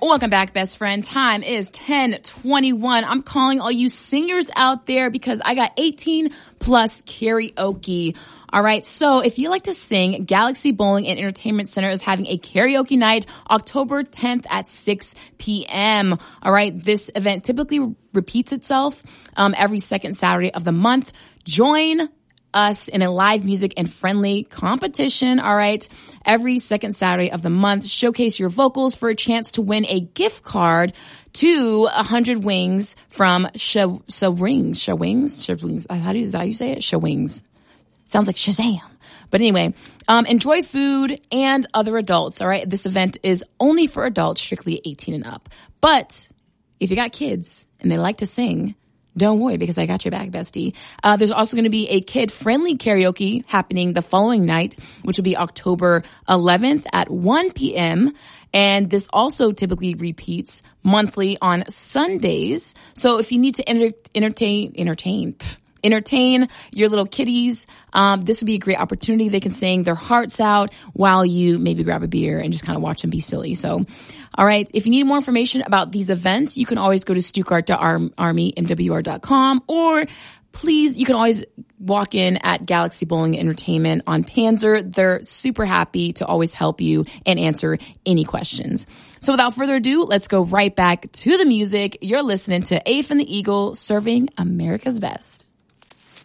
Welcome back, best friend. Time is 10:21. I'm calling all you singers out there because I got 18 plus karaoke. All right. So if you like to sing, Galaxy Bowling and Entertainment Center is having a karaoke night October 10th at 6 p.m. All right. This event typically repeats itself every second Saturday of the month. Join us in a live music and friendly competition. All right. Every second Saturday of the month, showcase your vocals for a chance to win a gift card to 100 Wings from Shawings. How do you say it? Shawings. Sounds like Shazam. But anyway, enjoy food and other adults. All right. This event is only for adults, strictly 18 and up. But if you got kids and they like to sing, don't worry, because I got your back, bestie. There's also going to be a kid-friendly karaoke happening the following night, which will be October 11th at 1 p.m. And this also typically repeats monthly on Sundays. So if you need to entertain your little kiddies, this would be a great opportunity. They can sing their hearts out while you maybe grab a beer and just kind of watch them be silly. So, all right. If you need more information about these events, you can always go to stuttgart.armymwr.com, or please, you can always walk in at Galaxy Bowling Entertainment on Panzer. They're super happy to always help you and answer any questions. So without further ado, let's go right back to the music. You're listening to Afe and the Eagle, serving America's best.